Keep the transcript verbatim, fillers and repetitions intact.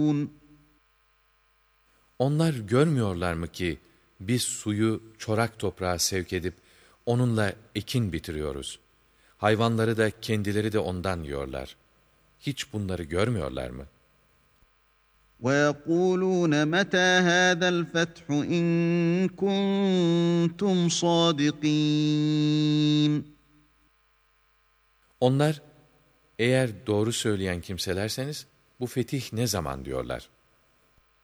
Onlar görmüyorlar mı ki biz suyu çorak toprağa sevk edip onunla ekin bitiriyoruz. Hayvanları da kendileri de ondan yiyorlar. Hiç bunları görmüyorlar mı? وَيَقُولُونَ مَتَى هَذَا الْفَتْحُ اِنْ كُنْتُمْ صَادِقِينَ. Onlar, eğer doğru söyleyen kimselerseniz, bu fetih ne zaman diyorlar.